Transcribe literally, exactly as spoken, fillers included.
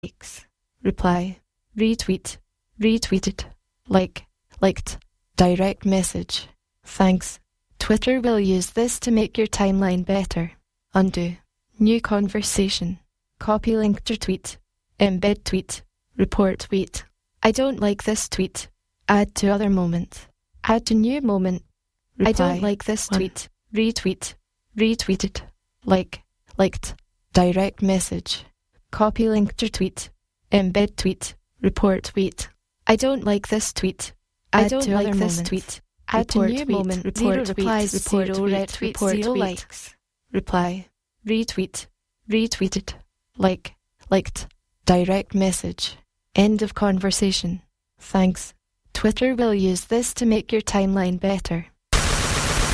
likes, reply, retweet, retweeted, like, liked, direct message, thanks. Twitter will use this to make your timeline better. Undo, new conversation, copy link to tweet, embed tweet, report tweet. I don't like this tweet. Add to other moment. Add to new moment. Reply. I don't like this One. tweet. Retweet, retweeted, like, liked, direct message, copy link to tweet, embed tweet, report tweet. I don't like this tweet. Add I don't to like other this moment. tweet. Add report to new tweet. moment. Report zero tweet. replies. Report zero tweet. Retweet. Report zero tweet. likes. Reply. Retweet. Retweeted. Like. Liked. Direct message. End of conversation. Thanks. Twitter will use this to make your timeline better.